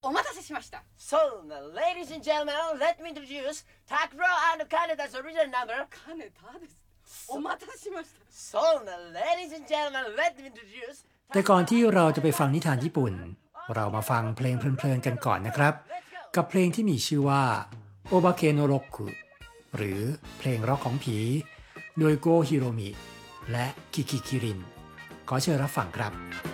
お待たせしました。 So, ladies and gentlemen, let me introduce Takuro and Kaneta's original number. 金田です。お待たせしました。 So, ladies and gentlemen, let me introduce. แต่ก่อนที่เราจะไปฟังนิทานญี่ปุ่นเรามาฟังเพลงเพลินๆกันก่อนนะครับกับเพลงที่มีชื่อว่าโอบาเคโนโรคุหรือเพลงร็อกของผีโดยโกฮิโรมิและคิคิคิรินขอเชิญรับฟังครับ